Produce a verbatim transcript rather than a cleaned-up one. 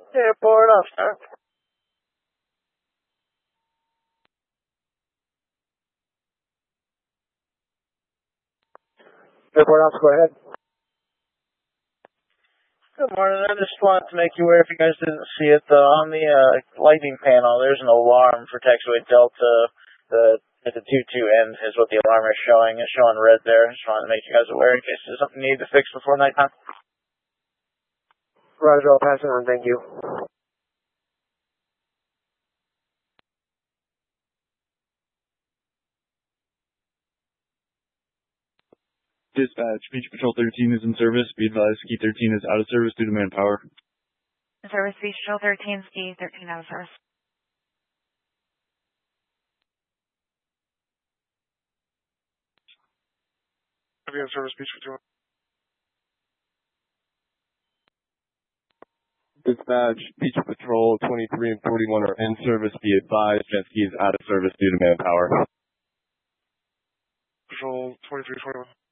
Airport off, sir. Airport off, go ahead. Good morning. I just wanted to make you aware, if you guys didn't see it, uh, on the uh, lighting panel, there's an alarm for taxiway Delta. The at the two two end is what the alarm is showing. It's showing red there. Just wanted to make you guys aware in case there's something you need to fix before nighttime. Roger, I'll pass it on. Thank you. Dispatch, Beach Patrol thirteen is in service. Be advised, Ski thirteen is out of service due to manpower. Service, Beach Patrol thirteen, Ski thirteen out of service. Be in service, Beach Patrol. Dispatch, Beach Patrol twenty-three and forty-one are in service. Be advised, jet ski is out of service due to manpower. Patrol twenty-three, twenty-one.